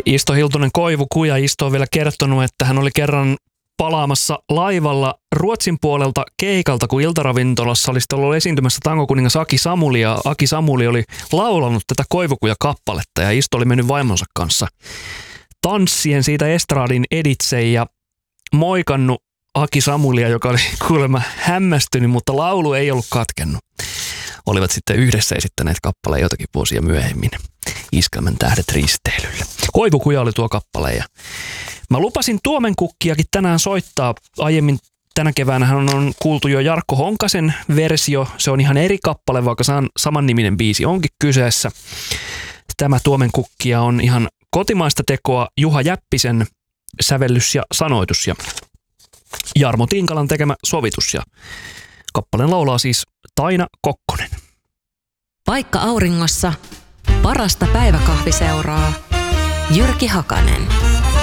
Isto Hiltunen Koivukuja. Isto on vielä kertonut, että hän oli kerran palaamassa laivalla Ruotsin puolelta keikalta, kun iltaravintolassa oli ollut esiintymässä tangokuningas Aki Samuli, ja Aki Samuli oli laulanut tätä Koivukuja-kappaletta, ja Isto oli mennyt vaimonsa kanssa tanssien siitä estradin editse ja moikannut Aki Samulia, joka oli kuulemma hämmästynyt, mutta laulu ei ollut katkennut. Olivat sitten yhdessä esittäneet kappaleen jotakin vuosia myöhemmin Iskelmän tähdet risteilyllä. Koivukuja oli tuo kappale, ja mä lupasin Tuomenkukkiakin tänään soittaa. Aiemmin tänä keväänä on kuultu jo Jarkko Honkasen versio. Se on ihan eri kappale, vaikka samanniminen biisi onkin kyseessä. Tämä Tuomenkukkia on ihan kotimaista tekoa, Juha Jäppisen sävellys ja sanoitus ja Jarmo Tinkalan tekemä sovitus. Ja kappaleen laulaa siis Taina Kokkonen. Paikka auringossa, parasta päiväkahviseuraa. Jyrki Hakanen.